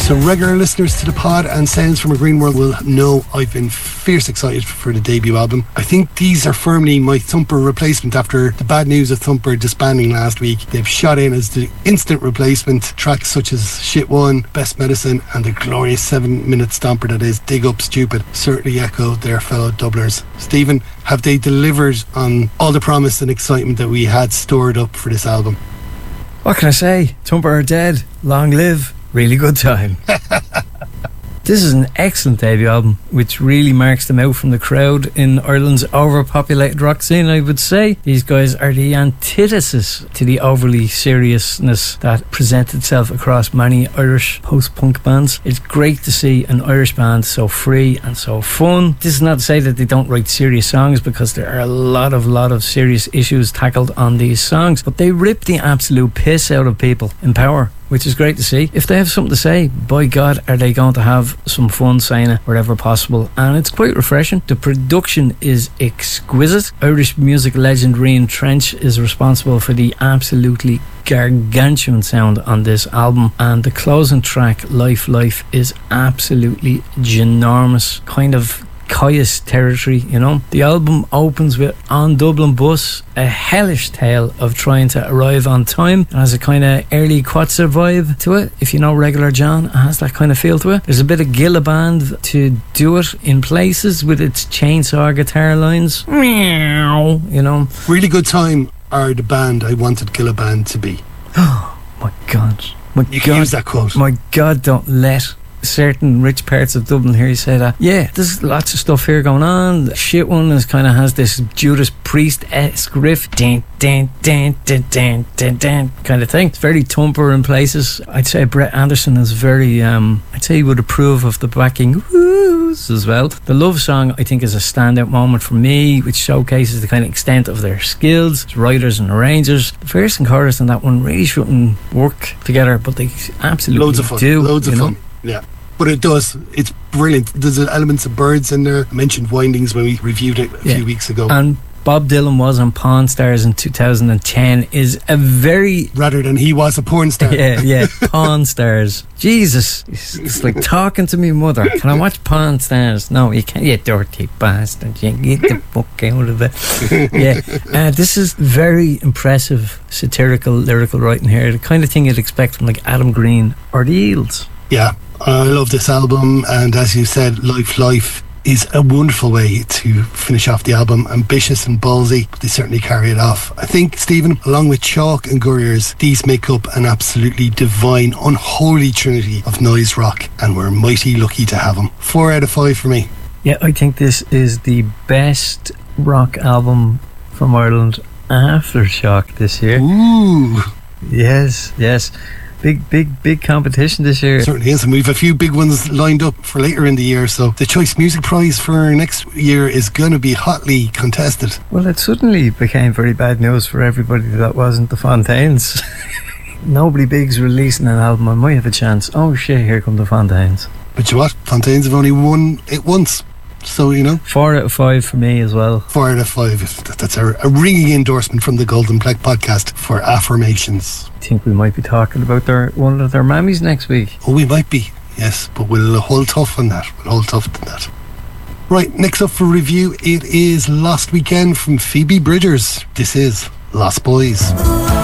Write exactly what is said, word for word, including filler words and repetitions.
So regular listeners to the pod and Sounds from a Green World will know I've been fierce excited for the debut album. I think these are firmly my Thumper replacement after the bad news of Thumper disbanding last week. They've shot in as the instant replacement. Tracks such as Shit One, Best Medicine and the glorious seven minute stomper that is Dig Up Stupid certainly echo their fellow doublers. Stephen, have they delivered on all the promise and excitement that we had stored up for this album? What can I say? Thumper are dead. Long live. Really good time. This is an excellent debut album, which really marks them out from the crowd in Ireland's overpopulated rock scene, I would say. These guys are the antithesis to the overly seriousness that presents itself across many Irish post-punk bands. It's great to see an Irish band so free and so fun. This is not to say that they don't write serious songs, because there are a lot of, lot of serious issues tackled on these songs, but they rip the absolute piss out of people in Power, which is great to see. If they have something to say, by God, are they going to have some fun saying it wherever possible. And it's quite refreshing. The production is exquisite. Irish music legend Rian Trench is responsible for the absolutely gargantuan sound on this album, and the closing track, Life Life, is absolutely ginormous, kind of Caius territory, you know. The album opens with On Dublin Bus, a hellish tale of trying to arrive on time, and has a kind of early Quatsa vibe to it. If you know Regular John, it has that kind of feel to it. There's a bit of Gilla Band to do it in places with its chainsaw guitar lines, meow, you know. Really Good Time are the band I wanted Gilla Band to be. Oh my God, my you God, can use that quote. My God, don't let certain rich parts of Dublin here you say that. Yeah, there's lots of stuff here going on. The Shit One is kind of has this Judas Priest-esque riff, dun, dun, dun, dun, dun, dun, dun, kind of thing. It's very Thumper in places. I'd say Brett Anderson is very um I'd say he would approve of the backing whoos as well. The Love Song, I think, is a standout moment for me, which showcases the kind of extent of their skills as writers and arrangers. The verse and chorus on that one really shouldn't work together, but they absolutely Loads of fun. do. Loads of know? fun. Yeah. But it does. It's brilliant. There's elements of Birds in there. I mentioned Windings when we reviewed it a yeah. few weeks ago. And Bob Dylan was on Pawn Stars in two thousand ten is a very... Rather than he was a porn star. Yeah, yeah, Pawn Stars. Jesus. It's, it's like talking to me mother. Can I watch Pawn Stars? No, you can't. You dirty bastard. You get the fuck out of it. Yeah. Uh, this is very impressive satirical lyrical writing here. The kind of thing you'd expect from like Adam Green or the Eels. Yeah. I love this album, and as you said, Life Life is a wonderful way to finish off the album. Ambitious and ballsy, but they certainly carry it off. I think, Stephen, along with Chalk and Gurriers, these make up an absolutely divine, unholy trinity of noise rock, and we're mighty lucky to have them. Four out of five for me. Yeah, I think this is the best rock album from Ireland after Chalk this year. Ooh. Yes, yes. Big, big, big competition this year. Certainly is, and we've a few big ones lined up for later in the year, so the Choice Music Prize for next year is going to be hotly contested. Well, it suddenly became very bad news for everybody that wasn't the Fontaines. Nobody big's releasing an album. I might have a chance. Oh shit, here come the Fontaines. But you know what? Fontaines have only won it once. So, you know. Four out of five for me as well. Four out of five. That's a, a ringing endorsement from the Golden Plaque podcast for affirmations. I think we might be talking about their one of their mammies next week. Oh, we might be, yes. But we'll hold tough on that. We'll hold tough on that. Right, next up for review, it is Lost Weekend from Phoebe Bridgers. This is Lost Boys.